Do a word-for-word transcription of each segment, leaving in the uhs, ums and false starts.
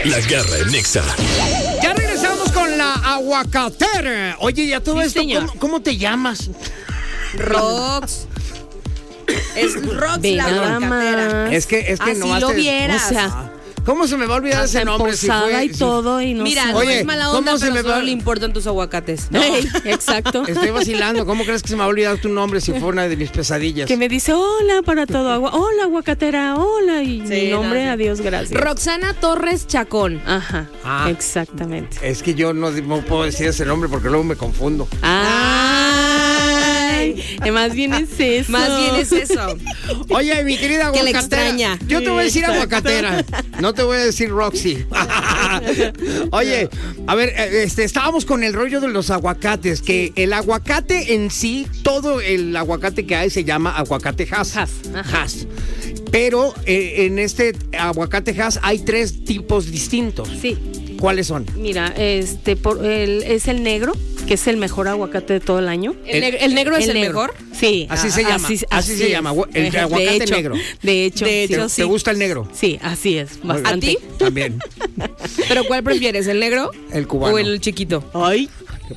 La Garra en Nexa. Ya regresamos con la aguacatera. Oye, ya todo Sí, esto, señor. ¿cómo, cómo te llamas? Rox. Es Rox Ve la nada aguacatera. más. Es que, es que Así nomás lo te- vieras. O sea, ¿Cómo se me va a olvidar ese hasta nombre? Si posada fue, y si- todo y no Mira, sé. no Oye, es mala ¿cómo onda, se pero me solo va- le importan tus aguacates. Ey, exacto. Estoy vacilando. ¿Cómo crees que se me va a olvidar tu nombre si fue una de mis pesadillas? Que me dice hola para todo agua. Hola, aguacatera, hola. Y Sí, mi nombre, no, sí. adiós, gracias. Roxana Torres Chacón. Ajá, Ah. exactamente. Es que yo no, no puedo decir ese nombre porque luego me confundo. Ay, eh, más bien es eso. Más bien es eso. Oye, mi querida Que le aguacatera. extraña. Yo te voy a decir Exacto. aguacatera. No te voy a decir Roxy. Oye, a ver, eh, este, estábamos con el rollo de los aguacates, que el aguacate en sí, todo el aguacate que hay se llama aguacate Hass. Hass, ajá. Hass. Pero eh, en este aguacate Hass hay tres tipos distintos. Sí, ¿Cuáles son? mira, este por el, es el negro, que es el mejor aguacate de todo el año. ¿El, neg- el negro es el, negro. mejor? Sí. Así se llama, así se es. llama, el Ajá, aguacate de hecho, negro. De hecho, De sí, hecho, ¿Te, sí. te gusta el negro? Sí, así es, bastante. ¿A ti? También. ¿Pero cuál prefieres, el negro El cubano. o el chiquito? Ay.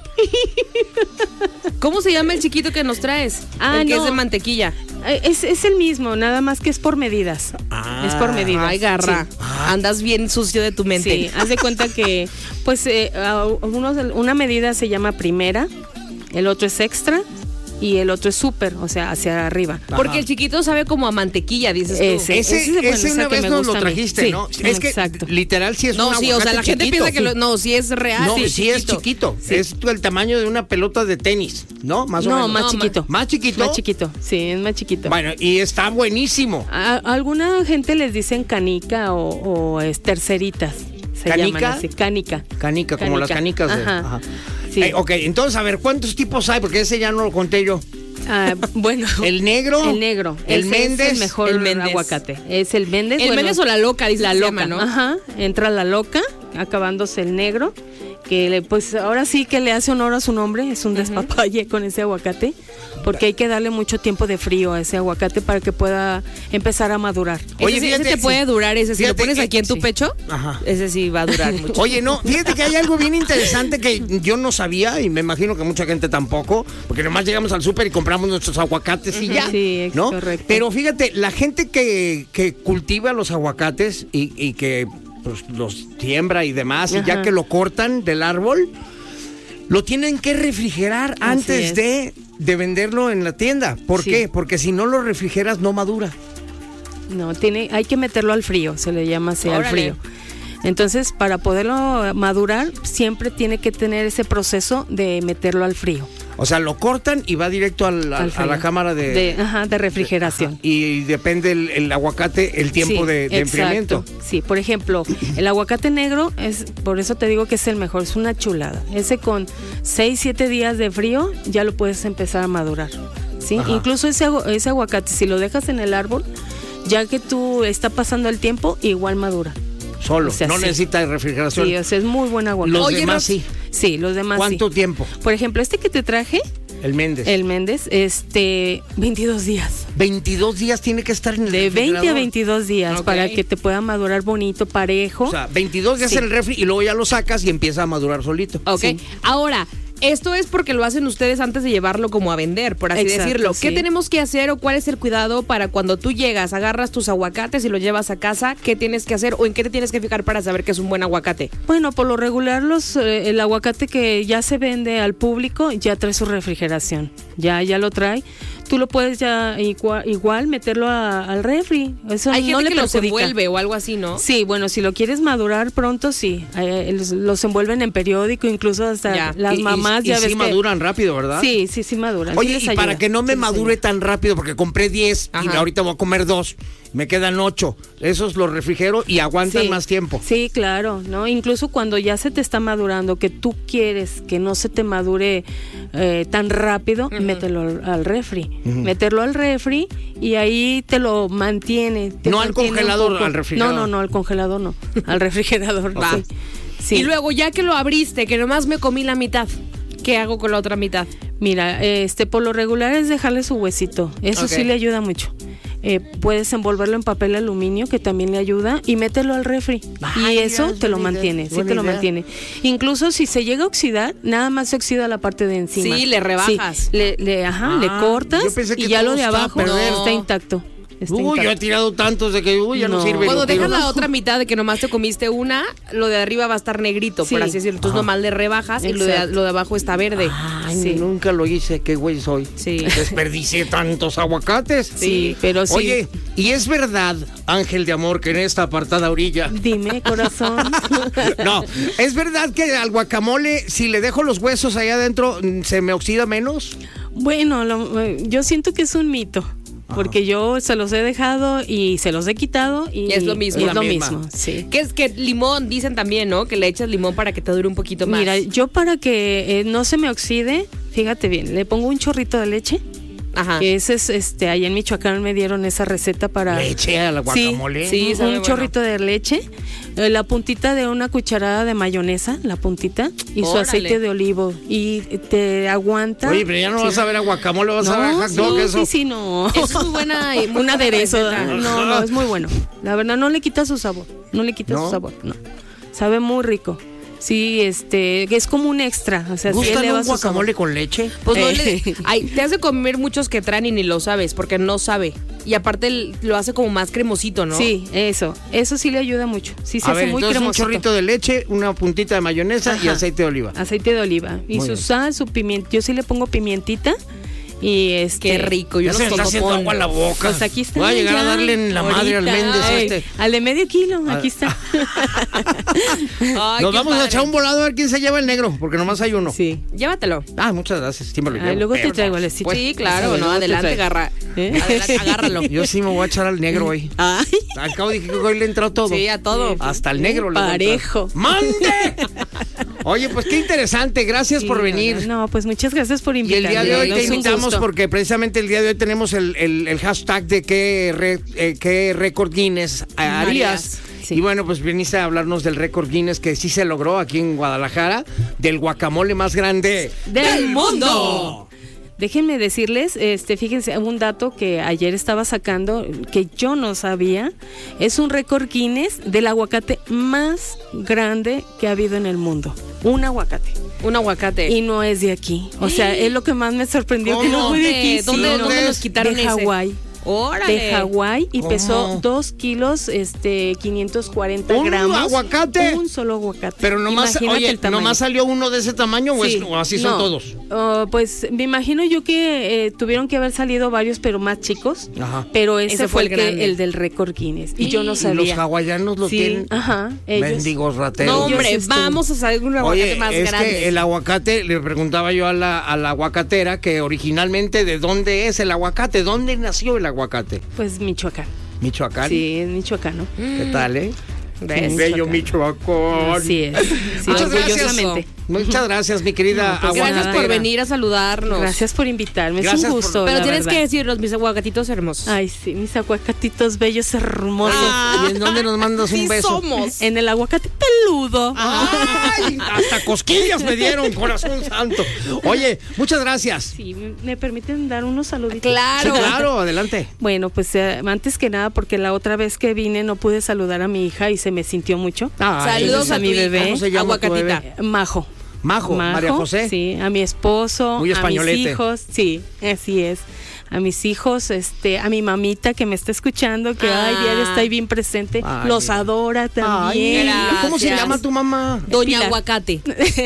¿Cómo se llama el chiquito que nos traes? Ah, el que no. es de mantequilla. Eh, Es, es el mismo, nada más que es por medidas. Ah. es por medidas. Ay, garra. Sí. Andas bien sucio de tu mente. Sí, haz de cuenta que, pues, eh, a- unos- una medida se llama primera, el otro es extra y el otro es súper, o sea, hacia arriba. Porque el chiquito sabe como a mantequilla, dices tú. Ese. Ese, Ese, bueno, ese es una el que vez me nos gusta lo a mí. trajiste, Sí, ¿no? Es que exacto. literal sí es No, un sí, o sea, la aguacate gente chiquito. piensa que lo, no, sí es real. No, sí, sí, es chiquito. Sí. Es el tamaño de una pelota de tenis, ¿no? Más o No, menos. más No, chiquito. ¿Más chiquito? Más chiquito, sí, es más chiquito. Bueno, y está buenísimo. A, a alguna gente les dicen canica o, o es terceritas. Se ¿Canica? llaman así, canica. Canica, como las canicas de... Ajá. Ajá. Sí. Eh, ok, entonces, a ver, ¿cuántos tipos hay? Porque ese ya no lo conté yo. Ah, bueno. El negro. El negro. El Ese Méndez. es el mejor el Méndez. aguacate. Es el Méndez. El bueno, Méndez o la loca, dice la que se loca, llama, ¿no? Ajá. Entra la loca, acabándose el negro. Que le, pues ahora sí que le hace honor a su nombre. Es un despapalle con ese aguacate. Porque hay que darle mucho tiempo de frío a ese aguacate para que pueda empezar a madurar. Oye, ese, sí- fíjate, ese te puede sí. durar, ese. Si lo Fíjate pones que- aquí en tu sí. pecho, Ajá. ese sí va a durar mucho. Oye, no, fíjate que hay algo bien interesante que yo no sabía y me imagino que mucha gente tampoco, porque nomás llegamos al súper y compramos nuestros aguacates y ya, Sí, es ¿no? correcto. Pero fíjate, la gente que, que cultiva los aguacates y, y que pues, los siembra y demás, y ya Ajá. que lo cortan del árbol, lo tienen que refrigerar Así antes es. de, de venderlo en la tienda. ¿Por Sí. qué? Porque si no lo refrigeras no madura. No, tiene, hay que meterlo al frío, se le llama así, al Órale. frío. Entonces, para poderlo madurar, siempre tiene que tener ese proceso de meterlo al frío. O sea, lo cortan y va directo al- al- al a frío. la cámara de... de, ajá, de refrigeración. Ajá. Y depende el, el aguacate, el tiempo Sí, de, de exacto. enfriamiento. Sí, por ejemplo, el aguacate negro es, por eso te digo que es el mejor, es una chulada. Ese con seis, siete días de frío ya lo puedes empezar a madurar. ¿Sí? Ajá. Incluso ese, agu- ese aguacate, si lo dejas en el árbol, ya que tú está pasando el tiempo, igual madura. Solo, O sea, no sí. necesita refrigeración. Sí, o sea, es muy buen aguacate. Los Oye, demás Rox, sí. Sí, los demás ¿Cuánto sí. tiempo? Por ejemplo, este que te traje, El Méndez. el Méndez, este, veintidós días. veintidós días tiene que estar en el De veinte a refrigerador. veintidós días Ok. para que te pueda madurar bonito, parejo. O sea, veintidós días Sí. en el refri y luego ya lo sacas y empieza a madurar solito. Ok. Sí. Ahora, esto es porque lo hacen ustedes antes de llevarlo como a vender, por así Exacto, decirlo. ¿Qué sí. tenemos que hacer o cuál es el cuidado para cuando tú llegas, agarras tus aguacates y los llevas a casa? ¿Qué tienes que hacer o en qué te tienes que fijar para saber que es un buen aguacate? Bueno, por lo regular los eh, el aguacate que ya se vende al público ya trae su refrigeración. Ya ya lo trae. Tú lo puedes ya igual, igual meterlo a- al refri. Eso Hay gente no le que los perjudica. envuelve o algo así, ¿no? Sí, bueno, si lo quieres madurar pronto, sí. Eh, los, los envuelven en periódico, incluso hasta Ya. las Y- y- mamás y, ya sí ves que- maduran rápido, ¿verdad? Sí, sí, sí maduran. Oye, Sí les y para ayuda, que no me sí les madure ayuda. tan rápido, porque compré diez y Ajá. ahorita voy a comer dos, me quedan ocho. Esos los refrigero y aguantan Sí, más tiempo. Sí, claro, ¿no? Incluso cuando ya se te está madurando, que tú quieres que no se te madure eh, tan rápido, mételo al, al refri. Meterlo al refri y ahí te lo mantiene. te No al mantiene un congelador, poco. al refrigerador. No, no, no, al congelador no. Al refrigerador, Va. sí. Sí. Y luego, ya que lo abriste, que nomás me comí la mitad, ¿qué hago con la otra mitad? Mira, este por lo regular es dejarle su huesito. Eso Ok. sí le ayuda mucho. eh, puedes envolverlo en papel aluminio, que también le ayuda, y mételo al refri. Ay, y eso mira, te lo buena idea, mantiene, sí buena te lo idea. mantiene. Incluso si se llega a oxidar, nada más se oxida la parte de encima. Sí, le rebajas. Sí, le, le- ajá, Ah, le cortas yo pensé que y ya todo lo de está a abajo perder. está intacto. Está Uy, yo he intacto. tirado tantos de que uy, ya no, No. sirve. Cuando lo tiro. dejas la otra mitad de que nomás te comiste una, lo de arriba va a estar negrito, Sí. por así decirlo. Entonces Ajá. nomás le rebajas y lo de, Exacto. lo de abajo está verde. Ay, Sí. nunca lo hice, qué güey soy. Sí. Desperdicié tantos aguacates. Sí, pero sí. Oye, ¿y es verdad, ángel de amor, que en esta apartada orilla? Dime, corazón. No, ¿es verdad que al guacamole, si le dejo los huesos allá adentro, mm, se me oxida menos? Bueno, lo- eh, yo siento que es un mito. Porque yo se los he dejado y se los he quitado y, Y es lo mismo. y Es es la lo misma. mismo, sí. Que es que limón, dicen también, ¿no? Que le echas limón para que te dure un poquito más. Mira, yo para que eh, no se me oxide, fíjate bien, le pongo un chorrito de leche. Ajá. Que ese es, este, allá en Michoacán me dieron esa receta para... ¿Leche al guacamole? Sí, Sí, un, sabe un bueno. chorrito de leche, eh, la puntita de una cucharada de mayonesa, la puntita, y su Órale. aceite de olivo. Y te aguanta... Oye, pero ya no Sí. vas a ver a guacamole, vas a ver a No, hot sí, dog, eso. sí, sí, no. Es muy buena y muy Un buena aderezo. receta. No, no, es muy bueno. La verdad, no le quita su sabor. No le quita ¿No? su sabor, no. Sabe muy rico. Sí, este, es como un extra. O sea, sí ¿Gustan eleva un su sabor. guacamole con leche? Pues no Eh. le, ay, te hace comer muchos que traen y ni lo sabes, porque no sabe. Y aparte el- lo hace como más cremosito, ¿no? Sí, eso. Eso sí le ayuda mucho. Sí, se A hace ver, muy entonces un cremosito. chorrito de leche, una puntita de mayonesa y Ajá. aceite de oliva. Aceite de oliva. Y Muy su bien. sal, su pimienta. Yo sí le pongo pimientita. Y este. Qué rico. Yo Ya no se me está haciendo agua en la boca. Pues aquí está. Voy a llegar a ya, darle en la madre al ahorita. Méndez Ay, este. Al de medio kilo, Ah. aquí está. Ay, Nos qué vamos a padre. echar un volado a ver quién se lleva el negro, porque nomás hay uno. Sí. Llévatelo. Ah, muchas gracias. Sí me lo Ay, llevo. luego te Pero, traigo, Alecito. pues, Sí, claro, Luego no, te adelante, traigo. agarra. ¿Eh? Adelante, agárralo. Yo sí me voy a echar al negro hoy. Ay. Al cabo dije que hoy le entró todo. Sí, a todo. Hasta el negro le voy a entrar. Parejo. ¡Mande! Oye, pues qué interesante. Gracias Sí, por venir. No, pues muchas gracias por Y invitarme. el día de hoy No, te es un invitamos gusto. porque precisamente el día de hoy tenemos el, el- el hashtag de qué, re- eh, qué récord Guinness harías. Harías, sí. Y bueno, pues viniste a hablarnos del récord Guinness que sí se logró aquí en Guadalajara, del guacamole más grande ¡Del mundo! Déjenme decirles, este, fíjense, un dato que ayer estaba sacando que yo no sabía, es un récord Guinness del aguacate más grande que ha habido en el mundo. Un aguacate. Un aguacate. Y no es de aquí. O sea, es lo que más me sorprendió que no ¿Cómo? fue de aquí. ¿Dónde, dónde, sí, ¿Dónde dónde es? nos quitaron de ese? Hawái. Órale. De Hawái y ¿Cómo? pesó dos kilos, este, quinientos cuarenta ¿Un gramos. aguacate? Un solo aguacate. Pero nomás, Imagínate oye, el tamaño. ¿nomás salió uno de ese tamaño o, es- Sí, o así son no. todos? Oh, pues me imagino yo que eh, tuvieron que haber salido varios, pero más chicos. Ajá. Pero ese, Ese fue fue el, el que- grande. el del récord Guinness. Y yo no Y sabía. los hawaianos lo Sí, tienen. ajá. Ellos. Mendigos rateros. No, hombre, Ellos, este, vamos a salir un aguacate Oye, más es grande. que el aguacate, le preguntaba yo a la, a la aguacatera que originalmente de dónde es el aguacate, dónde nació el aguacate. Pues Michoacán. Michoacán. Sí, es michoacano. ¿Qué tal, eh? ¿Ves? Bello Michoacán. Así es. Sí, Muchas gracias. orgullosamente. Muchas gracias, mi querida No, pues, Gracias nada. por aguacatera. venir a saludarnos. Gracias por invitarme. Gracias es un por- gusto. Pero la tienes verdad. que decirnos, mis aguacatitos hermosos. Ay, sí, mis aguacatitos bellos, hermosos. Ah. ¿Y en dónde nos mandas un Sí beso? somos. En el aguacate peludo. ¡Ay! Hasta cosquillas me dieron, corazón santo. Oye, muchas gracias. Sí, ¿me- ¿me permiten dar unos saluditos? Claro. Sí, claro, adelante. Bueno, pues eh, antes que nada, porque la otra vez que vine no pude saludar a mi hija y se me sintió mucho. Ay, Saludos a a mi tu hija. bebé. ¿Cómo se llama tu Aguacatita. bebé? Eh, Majo. Majo, María José. Sí, a mi esposo, Muy a mis españolete. hijos, sí, así es. A mis hijos, este, a mi mamita que me está escuchando, que Ah. ay, diario está ahí bien presente, Ay, los mira. adora también. Ay, ¿cómo se Gracias. llama tu mamá? Doña Pilar. Aguacate.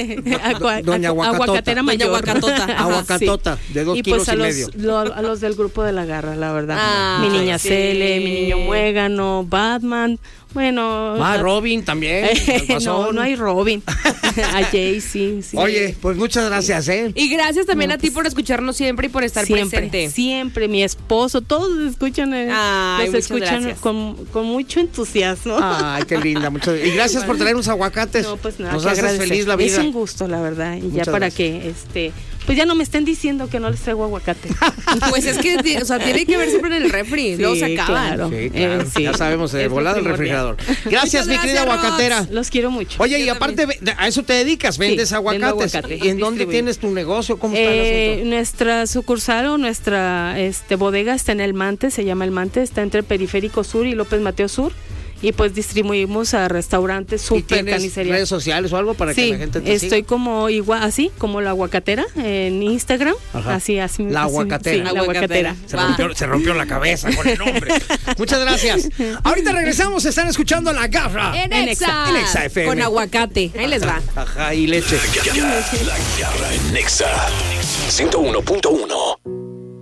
Agua- Doña agu- Aguacatota. Aguacatera Doña mayor. Aguacatota. Ajá, Aguacatota, de dos y kilos pues a y los, medio. lo- a los del grupo de la garra, la verdad. Ah, mi niña sí. Cele, mi niño Muégano, Batman, bueno. Ah, a- Robin también. el no, guasón. no hay Robin. A Jay, sí, sí. Oye, pues muchas gracias, ¿eh? Y gracias también No, a ti pues, por escucharnos siempre y por estar siempre, presente. siempre, mi esposo, todos escuchan, eh, Ay, los muchas escuchan gracias. con, con mucho entusiasmo. Ay, qué linda. Muchas... Y gracias por traernos aguacates. No, pues nada, Nos que haces agradecer. feliz la vida. Es un gusto, la verdad. Y Muchas ya para gracias. que, este, pues ya no me estén diciendo que no les traigo aguacate. Pues es que, o sea, tiene que ver siempre en el refri, Sí, luego se acaban. claro. Sí, claro. Eh, sí. Ya sabemos, de Es lo volada el primordial. refrigerador. Gracias, mi Muchas querida gracias, aguacatera. Los quiero mucho. Oye, y Yo aparte, ve- a eso te dedicas, vendes Sí, aguacates. vendo aguacate, ¿Y en dónde distribuyo. tienes tu negocio? ¿Cómo está el Eh, asunto? nuestra sucursal o nuestra este, bodega está en el Mante, se llama el Mante, está entre Periférico Sur y López Mateo Sur. Y pues distribuimos a restaurantes, ¿Y super tienes carnicería. redes sociales o algo para que Sí, la gente te estoy siga? como igual, así, como la aguacatera en Instagram. Ajá. Así, así. La así, aguacatera. sí, la aguacatera. Se rompió, se rompió la cabeza con el nombre. Muchas gracias. Ahorita regresamos, están escuchando La Garra. En En Exa, En Exa F M. con aguacate. Ahí les va. Ajá, y leche. La Garra en Nexa ciento uno punto uno.